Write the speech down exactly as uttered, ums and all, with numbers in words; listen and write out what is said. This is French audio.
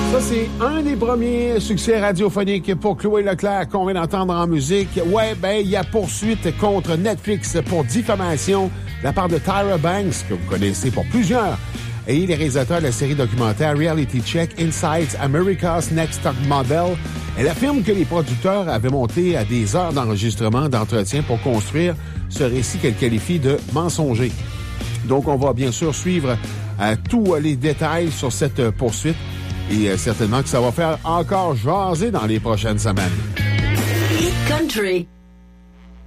Ça, c'est un des premiers succès radiophoniques pour Chloé Leclerc qu'on vient d'entendre en musique. Ouais, ben, il y a poursuite contre Netflix pour diffamation de la part de Tyra Banks, que vous connaissez pour plusieurs. Et il est réalisateur de la série documentaire Reality Check Insights America's Next Top Model. Elle affirme que les producteurs avaient monté à des heures d'enregistrement, d'entretien pour construire ce récit qu'elle qualifie de mensonger. Donc, on va bien sûr suivre euh, tous les détails sur cette euh, poursuite et euh, certainement que ça va faire encore jaser dans les prochaines semaines. Hit Country.